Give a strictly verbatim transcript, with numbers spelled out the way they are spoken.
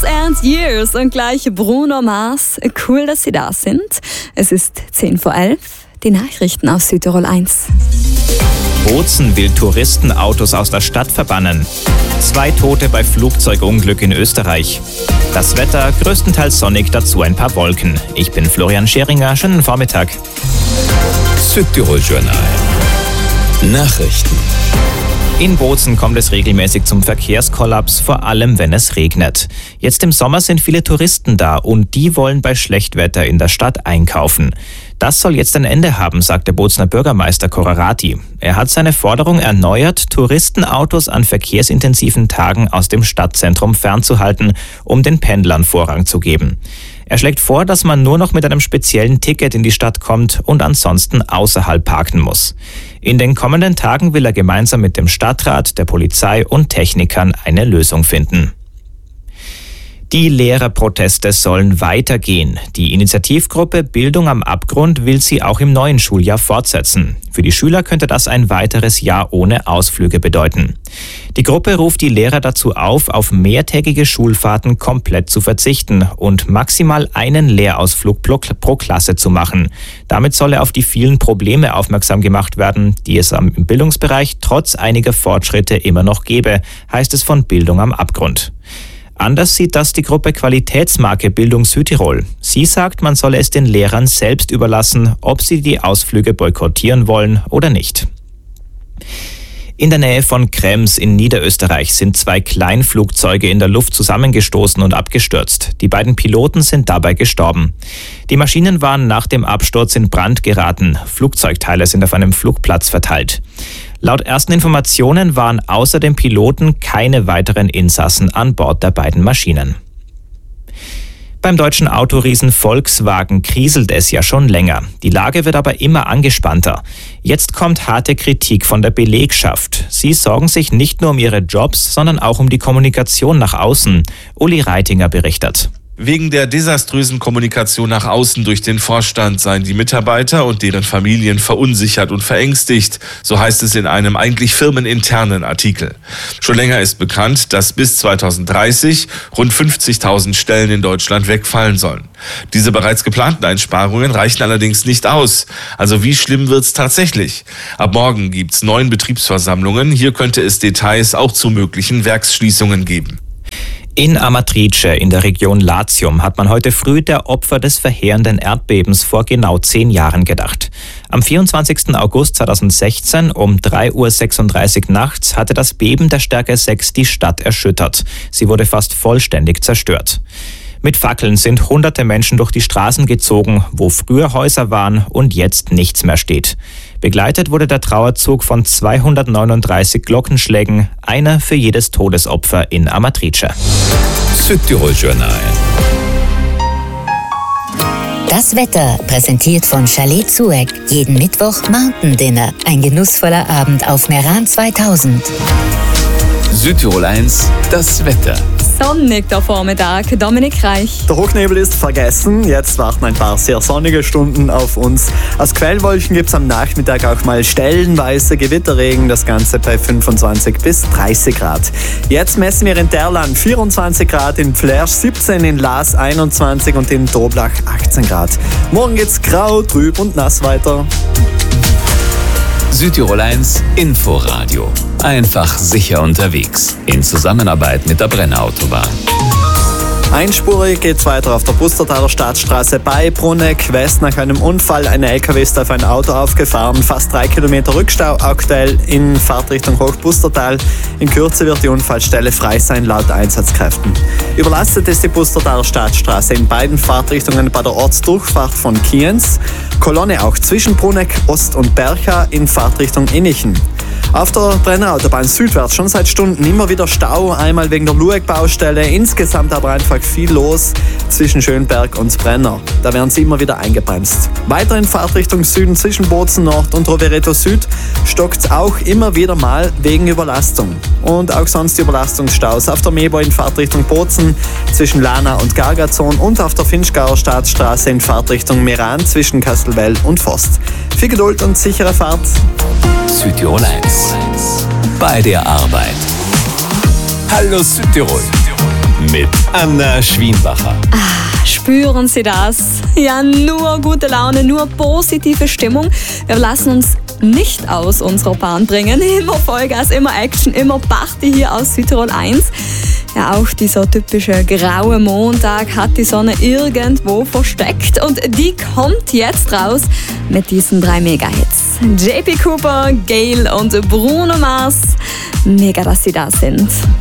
Years and Years und gleich Bruno Mars. Cool, dass Sie da sind. Es ist zehn vor elf. Die Nachrichten aus Südtirol eins. Bozen will Touristenautos aus der Stadt verbannen. Zwei Tote bei Flugzeugunglück in Österreich. Das Wetter größtenteils sonnig, dazu ein paar Wolken. Ich bin Florian Scheringer, schönen Vormittag. Südtirol Journal. Nachrichten. In Bozen kommt es regelmäßig zum Verkehrskollaps, vor allem wenn es regnet. Jetzt im Sommer sind viele Touristen da und die wollen bei Schlechtwetter in der Stadt einkaufen. Das soll jetzt ein Ende haben, sagt der Bozener Bürgermeister Korarati. Er hat seine Forderung erneuert, Touristenautos an verkehrsintensiven Tagen aus dem Stadtzentrum fernzuhalten, um den Pendlern Vorrang zu geben. Er schlägt vor, dass man nur noch mit einem speziellen Ticket in die Stadt kommt und ansonsten außerhalb parken muss. In den kommenden Tagen will er gemeinsam mit dem Stadtrat, der Polizei und Technikern eine Lösung finden. Die Lehrerproteste sollen weitergehen. Die Initiativgruppe Bildung am Abgrund will sie auch im neuen Schuljahr fortsetzen. Für die Schüler könnte das ein weiteres Jahr ohne Ausflüge bedeuten. Die Gruppe ruft die Lehrer dazu auf, auf mehrtägige Schulfahrten komplett zu verzichten und maximal einen Lehrausflug pro Klasse zu machen. Damit solle auf die vielen Probleme aufmerksam gemacht werden, die es im Bildungsbereich trotz einiger Fortschritte immer noch gäbe, heißt es von Bildung am Abgrund. Anders sieht das die Gruppe Qualitätsmarke Bildung Südtirol. Sie sagt, man solle es den Lehrern selbst überlassen, ob sie die Ausflüge boykottieren wollen oder nicht. In der Nähe von Krems in Niederösterreich sind zwei Kleinflugzeuge in der Luft zusammengestoßen und abgestürzt. Die beiden Piloten sind dabei gestorben. Die Maschinen waren nach dem Absturz in Brand geraten. Flugzeugteile sind auf einem Flugplatz verteilt. Laut ersten Informationen waren außer dem Piloten keine weiteren Insassen an Bord der beiden Maschinen. Beim deutschen Autoriesen Volkswagen kriselt es ja schon länger. Die Lage wird aber immer angespannter. Jetzt kommt harte Kritik von der Belegschaft. Sie sorgen sich nicht nur um ihre Jobs, sondern auch um die Kommunikation nach außen. Uli Reitinger berichtet. Wegen der desaströsen Kommunikation nach außen durch den Vorstand seien die Mitarbeiter und deren Familien verunsichert und verängstigt, so heißt es in einem eigentlich firmeninternen Artikel. Schon länger ist bekannt, dass bis zweitausenddreißig rund fünfzigtausend Stellen in Deutschland wegfallen sollen. Diese bereits geplanten Einsparungen reichen allerdings nicht aus. Also wie schlimm wird's tatsächlich? Ab morgen gibt's neun Betriebsversammlungen. Hier könnte es Details auch zu möglichen Werksschließungen geben. In Amatrice in der Region Latium hat man heute früh der Opfer des verheerenden Erdbebens vor genau zehn Jahren gedacht. Am vierundzwanzigsten August zweitausendsechzehn um drei Uhr sechsunddreißig nachts hatte das Beben der Stärke sechs die Stadt erschüttert. Sie wurde fast vollständig zerstört. Mit Fackeln sind hunderte Menschen durch die Straßen gezogen, wo früher Häuser waren und jetzt nichts mehr steht. Begleitet wurde der Trauerzug von zweihundertneununddreißig Glockenschlägen, einer für jedes Todesopfer in Amatrice. Südtirol Journal. Das Wetter präsentiert von Chalet Zueck. Jeden Mittwoch Mountain Dinner. Ein genussvoller Abend auf Meran zweitausend. Südtirol eins, das Wetter. Sonnig der Vormittag. Dominik Reich. Der Hochnebel ist vergessen. Jetzt warten ein paar sehr sonnige Stunden auf uns. Aus Quellwolken gibt es am Nachmittag auch mal stellenweise Gewitterregen. Das Ganze bei fünfundzwanzig bis dreißig Grad. Jetzt messen wir in Terlan vierundzwanzig Grad, in Flersch siebzehn, in Laas einundzwanzig und in Toblach achtzehn Grad. Morgen geht's grau, trüb und nass weiter. Südtirol eins Inforadio. Einfach sicher unterwegs. In Zusammenarbeit mit der Brenner Autobahn. Einspurig geht's weiter auf der Pustertaler Stadtstraße bei Bruneck West. Nach einem Unfall, ein L K W ist auf ein Auto aufgefahren. Fast drei Kilometer Rückstau aktuell in Fahrtrichtung Hochpustertal. In Kürze wird die Unfallstelle frei sein laut Einsatzkräften. Überlastet ist die Pustertaler Stadtstraße in beiden Fahrtrichtungen bei der Ortsdurchfahrt von Kienz. Kolonne auch zwischen Bruneck Ost und Bercha in Fahrtrichtung Innichen. Auf der Brenner Autobahn südwärts schon seit Stunden immer wieder Stau, einmal wegen der Lueck-Baustelle, insgesamt aber einfach viel los zwischen Schönberg und Brenner. Da werden sie immer wieder eingebremst. Weiter in Fahrtrichtung Süden zwischen Bozen Nord und Rovereto Süd stockt auch immer wieder mal wegen Überlastung. Und auch sonst Überlastungsstaus auf der Mebo in Fahrtrichtung Bozen zwischen Lana und Gargazon und auf der Finchgauer Staatsstraße in Fahrtrichtung Meran zwischen Kastelwell und Forst. Viel Geduld und sichere Fahrt. Südtirol eins. Bei der Arbeit. Hallo Südtirol. mit Anna Schwienbacher. Ah, spüren Sie das? Ja, nur gute Laune, nur positive Stimmung. Wir lassen uns nicht aus unserer Bahn bringen. Immer Vollgas, immer Action, immer Party hier aus Südtirol eins. Ja, auch dieser typische graue Montag hat die Sonne irgendwo versteckt und die kommt jetzt raus mit diesen drei Mega-Hits. J P Cooper, Gayle und Bruno Mars. Mega, dass sie da sind.